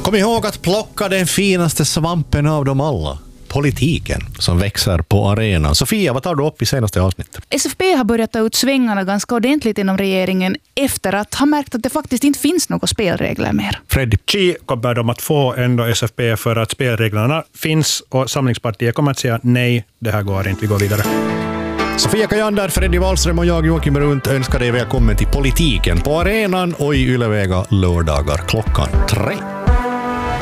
Kom ihåg att plocka den finaste svampen av dem alla. Politiken som växer på arenan. Sofia, vad tar du upp i senaste avsnittet? SFP har börjat ta ut svängarna ganska ordentligt inom regeringen efter att ha märkt att det faktiskt inte finns några spelregler mer. Freddy. Kommer de att få ändå SFP för att spelreglerna finns och Samlingspartiet kommer att säga nej, det här går inte, vi går vidare. Sofia Kajander, Freddy Wallström och jag, Joakim Runt, önskar dig välkommen till Politiken på arenan och i Ylevega lördagar klockan 3.